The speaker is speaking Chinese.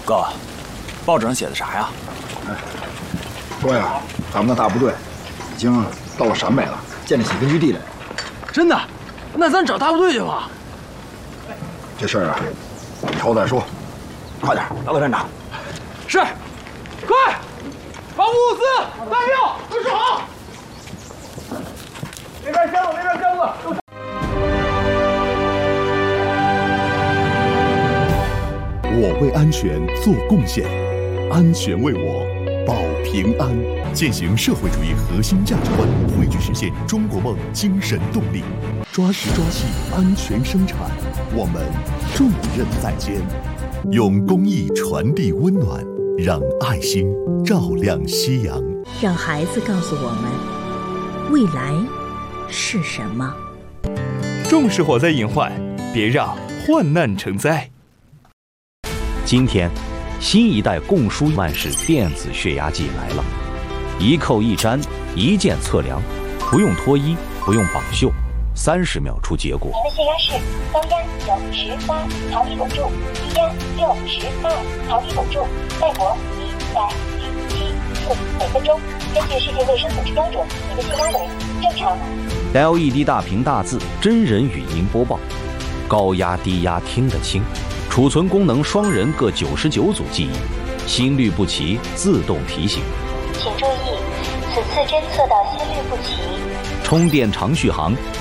哥，报纸上写的啥呀？ 说呀，咱们的大部队已经到了陕北了，建立起根据地来。 真的？那咱找大部队去吧。 这事儿啊，以后再说。快点，报告站长。 是，快，把物资、弹药都收好。那边箱子，那边箱子。 我为安全做贡献，安全为我保平安。践行社会主义核心价值观，汇聚实现中国梦精神动力，抓实抓细安全生产，我们重任在肩，用公益传递温暖，让爱心照亮夕阳， 让孩子告诉我们未来是什么。 重视火灾隐患，别让患难成灾。 今天，新一代供输万式电子血压计来了，一扣一粘，一键测量，不用脱衣，不用绑袖，30秒出结果。 您的血压是高压98，槽体汞柱；低压62，槽体汞柱。脉搏100、174每分钟。根据世界卫生组织标准，你的血压为正常。 LED 大屏大字，真人语音播报，高压低压听得清。储存功能双人各99组记忆，心律不齐自动提醒。 请注意，此次侦测到心律不齐。 充电长续航，